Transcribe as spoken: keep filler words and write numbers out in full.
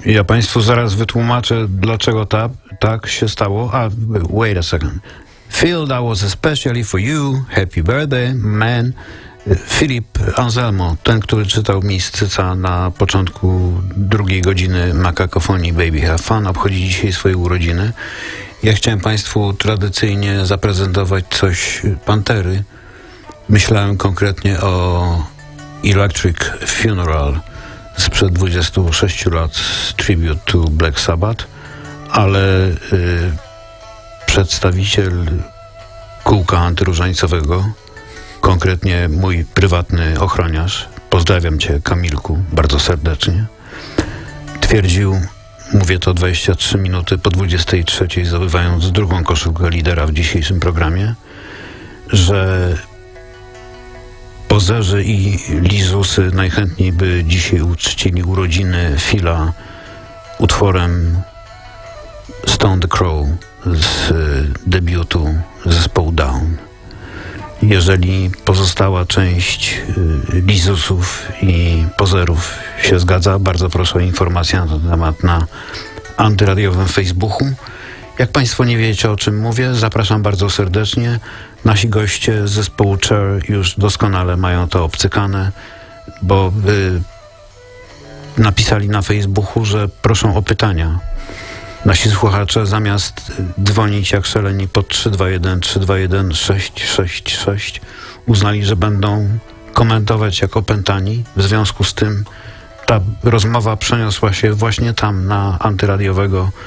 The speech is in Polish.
Ja Państwu zaraz wytłumaczę, dlaczego ta, tak się stało. A, wait a second. Phil, that was especially for you. Happy birthday, man. Filip Anselmo, ten, który czytał mi z cyca na początku drugiej godziny Makakofonii Baby Have Fun, obchodzi dzisiaj swoje urodziny. Ja chciałem Państwu tradycyjnie zaprezentować coś Pantery. Myślałem konkretnie o Electric Funeral sprzed dwudziestu sześciu lat z Tribute to Black Sabbath, ale y, przedstawiciel kółka antyróżańcowego, konkretnie mój prywatny ochroniarz, pozdrawiam Cię, Kamilku, bardzo serdecznie, twierdził, mówię to dwadzieścia trzy minuty po dwudziestej trzeciej, zdobywając drugą koszulkę lidera w dzisiejszym programie, że pozerzy i lizusy najchętniej by dzisiaj uczcili urodziny Phila utworem Stone the Crow z debiutu zespołu Down. Jeżeli pozostała część lizusów i pozerów się zgadza, bardzo proszę o informację na ten temat na antyradiowym Facebooku. Jak Państwo nie wiecie, o czym mówię, zapraszam bardzo serdecznie. Nasi goście z zespołu Cher już doskonale mają to obcykane, bo y, napisali na Facebooku, że proszą o pytania. Nasi słuchacze zamiast dzwonić jak szaleni pod trzy dwa jeden trzy dwa jeden sześć sześć sześć uznali, że będą komentować jak opętani. W związku z tym ta rozmowa przeniosła się właśnie tam na antyradiowego